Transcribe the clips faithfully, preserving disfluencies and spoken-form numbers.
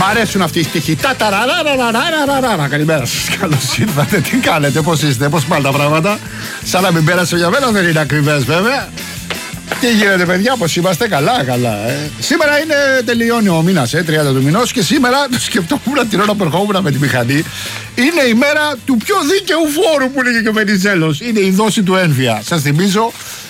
Μ' αρέσουν αυτοί οι στοιχοί. Ταταραραραραραραραραρα. Καλημέρα σας. Καλώς ήρθατε. Τι κάνετε, πώς είστε, πώς πάνε τα πράγματα. Σαν να μην πέρασε για μένα, δεν είναι ακριβές βέβαια. Τι γίνεται, παιδιά, πώς είμαστε, καλά, καλά. Ε. Σήμερα είναι, τελειώνει ο μήνας, ε, τριάντα του μηνός, και σήμερα το σκεφτόμουν την ώρα που ερχόμουν με τη μηχανή. Είναι η μέρα του πιο δίκαιου φόρου που λέγε και ο Βενιζέλος. Είναι η δόση του ένφια. Σας θυμίζω.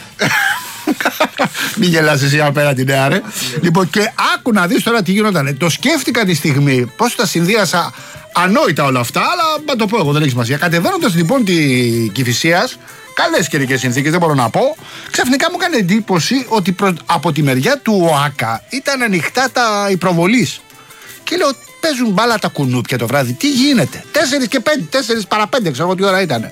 Μην γελάς εσύ απέναντι, νέα ρε. Λοιπόν, και άκου να δεις τώρα τι γινόταν. Το σκέφτηκα τη στιγμή, πώς τα συνδύασα ανόητα όλα αυτά, αλλά να το πω εγώ, δεν έχει σημασία. Κατεβαίνοντας λοιπόν τη Κηφισίας, καλές καιρικές συνθήκες, δεν μπορώ να πω. Ξαφνικά μου έκανε εντύπωση ότι προ... από τη μεριά του ΟΑΚΑ ήταν ανοιχτά τα οι προβολείς. Και λέω, παίζουν μπάλα τα κουνούπια το βράδυ. Τι γίνεται, τέσσερις και πέντε, τέσσερις παρά πέντε, ξέρω εγώ τι ώρα ήταν.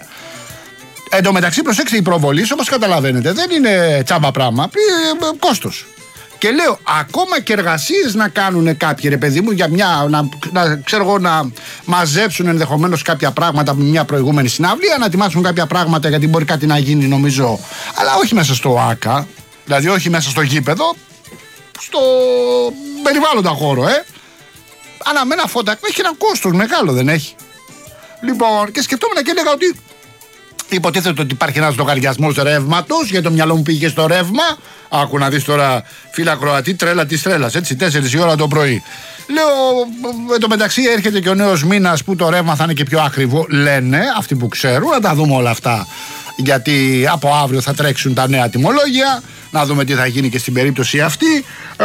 Εν τω μεταξύ, προσέξτε, οι προβολείς, όπως καταλαβαίνετε, δεν είναι τσάμπα πράγμα, ε, κόστος. Και λέω, ακόμα και εργασίες να κάνουν κάποιοι, ρε παιδί μου, για μια, να, να, ξέρω εγώ, να μαζέψουν ενδεχομένως κάποια πράγματα από μια προηγούμενη συναυλία, να ετοιμάσουν κάποια πράγματα γιατί μπορεί κάτι να γίνει, νομίζω, αλλά όχι μέσα στο ΆΚΑ, δηλαδή όχι μέσα στο γήπεδο, στο περιβάλλοντα χώρο, ε. Αλλά με ένα φώτα έχει ένα κόστος μεγάλο, δεν έχει. Λοιπόν, και σκεφτόμουν και έλεγα ότι υποτίθεται ότι υπάρχει ένας λογαριασμός ρεύματος, γιατί το μυαλό μου πήγε στο ρεύμα. Άκου να δεις τώρα, φίλα Κροατή, τρέλα της τρέλας, έτσι, τέσσερις η ώρα το πρωί. Λέω, εν τω μεταξύ έρχεται και ο νέος μήνας που το ρεύμα θα είναι και πιο ακριβό. Λένε αυτοί που ξέρουν, να τα δούμε όλα αυτά. Γιατί από αύριο θα τρέξουν τα νέα τιμολόγια, να δούμε τι θα γίνει και στην περίπτωση αυτή. Ε,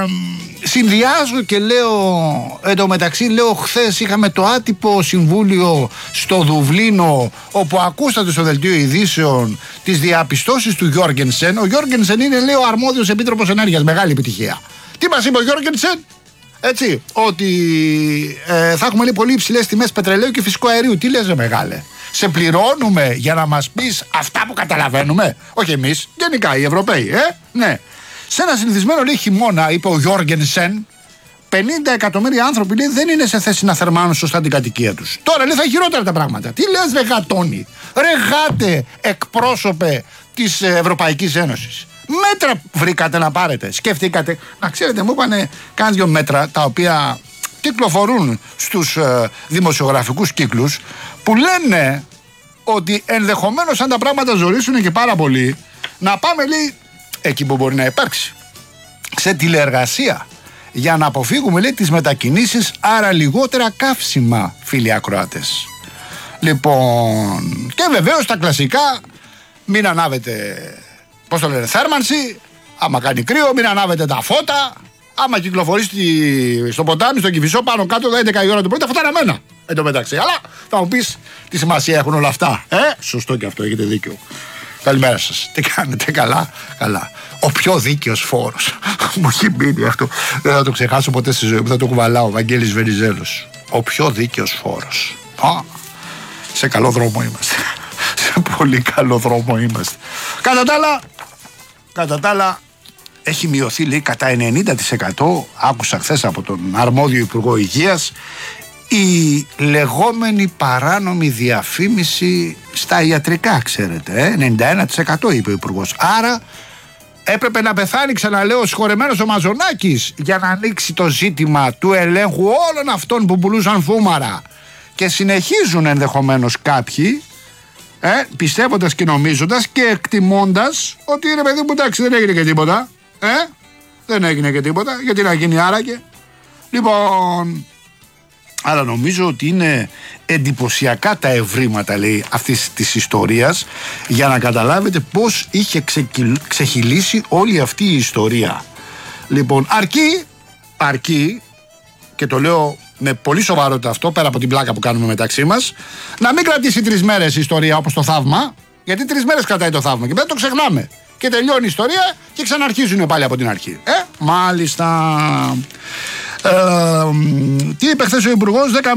συνδυάζω και λέω, εν τω μεταξύ λέω, χθες είχαμε το άτυπο συμβούλιο στο Δουβλίνο, όπου ακούσατε στο δελτίο ειδήσεων τις διαπιστώσεις του Γιώργενσεν. Ο Γιώργενσεν είναι, λέει, ο αρμόδιος επίτροπος ενέργειας, μεγάλη επιτυχία. Τι μας είπε ο Γιώργενσεν? Έτσι, ότι ε, θα έχουμε, λέει, πολύ υψηλές τιμές πετρελαίου και φυσικού αερίου. Τι λες, ρε μεγάλε? Σε πληρώνουμε για να μας πεις αυτά που καταλαβαίνουμε? Όχι εμείς, γενικά οι Ευρωπαίοι, ε, ναι. Σε ένα συνηθισμένο, λέει, χειμώνα, είπε ο Γιώργενσεν, πενήντα εκατομμύρια άνθρωποι, λέει, δεν είναι σε θέση να θερμάνουν σωστά την κατοικία τους. Τώρα, λέει, θα χειρότερα τα πράγματα. Τι λες, ρε γατόνι? Ρε γάτε, εκπρόσωπε της Ευρωπαϊκής Ένωσης. Μέτρα βρήκατε να πάρετε? Σκεφτήκατε? Να ξέρετε, μου είπανε κάνα δυο μέτρα τα οποία κυκλοφορούν στους ε, δημοσιογραφικούς κύκλους, που λένε ότι ενδεχομένως, αν τα πράγματα ζορίσουν και πάρα πολύ, να πάμε, λέει, εκεί που μπορεί να υπάρξει, σε τηλεεργασία, για να αποφύγουμε, λέει, τις μετακινήσεις, άρα λιγότερα καύσιμα, φίλοι ακροατές. Λοιπόν, και βεβαίως τα κλασικά, μην ανάβετε, πώς το λένε, θέρμανση, άμα κάνει κρύο, μην ανάβετε τα φώτα, άμα κυκλοφορείς στο ποτάμι, στο Κηφισό, πάνω κάτω, έντεκα η ώρα του πρωί, τα φώτα αναμένα. Εν τω μεταξύ, αλλά θα μου πεις, τι σημασία έχουν όλα αυτά? Ε, σωστό και αυτό, έχετε δίκιο. Καλημέρα σας. Τι κάνετε? Καλά, καλά. Ο πιο δίκαιος φόρος. Μου έχει μείνει αυτό. Δεν θα το ξεχάσω ποτέ στη ζωή μου. Θα το κουβαλάω. Βαγγέλης Βενιζέλος. Ο πιο δίκαιος φόρος. Α, σε καλό δρόμο είμαστε. Σε πολύ καλό δρόμο είμαστε. Κατά τα άλλα, κατά τα άλλα, έχει μειωθεί, λέει, κατά ενενήντα τοις εκατό, άκουσα χθες από τον αρμόδιο Υπουργό Υγείας, η λεγόμενη παράνομη διαφήμιση στα ιατρικά, ξέρετε, ε? ενενήντα ένα τοις εκατό είπε ο Υπουργός. Άρα έπρεπε να πεθάνει, ξαναλέω, ο συγχωρεμένος ο Μαζονάκης για να ανοίξει το ζήτημα του ελέγχου όλων αυτών που πουλούσαν φούμαρα. Και συνεχίζουν ενδεχομένως κάποιοι, ε, πιστεύοντας και νομίζοντας και εκτιμώντας ότι, ρε παιδί μου, εντάξει, δεν έγινε και τίποτα. Ε, δεν έγινε και τίποτα. Γιατί να γίνει άραγε? Λοιπόν, αλλά νομίζω ότι είναι εντυπωσιακά τα ευρήματα, λέει, αυτής της ιστορίας, για να καταλάβετε πώς είχε ξεκυλ... ξεχυλήσει όλη αυτή η ιστορία. Λοιπόν, αρκεί, αρκεί, και το λέω με πολύ σοβαρότητα αυτό, πέρα από την πλάκα που κάνουμε μεταξύ μας, να μην κρατήσει τρεις μέρες η ιστορία όπως το θαύμα, γιατί τρεις μέρες κρατάει το θαύμα και μετά το ξεχνάμε. Και τελειώνει η ιστορία και ξαναρχίζουν πάλι από την αρχή. Ε, μάλιστα. Ε, τι είπε χθες ο Υπουργός?